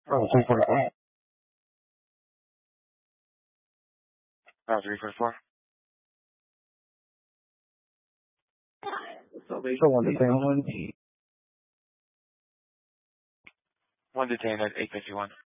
Oh, 344. 344. So one detained. One detained at 851.